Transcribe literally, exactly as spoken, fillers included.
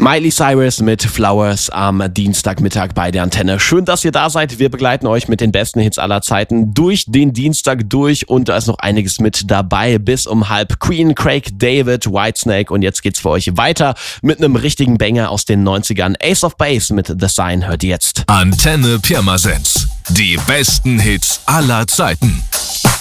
Miley Cyrus mit Flowers am Dienstagmittag bei der Antenne. Schön, dass ihr da seid. Wir begleiten euch mit den besten Hits aller Zeiten durch den Dienstag durch und da ist noch einiges mit dabei bis um halb. Queen, Craig David, Whitesnake und jetzt geht's für euch weiter mit einem richtigen Banger aus den neunzigern. Ace of Base mit The Sign hört ihr jetzt. Antenne Pirmasens. Die besten Hits aller Zeiten.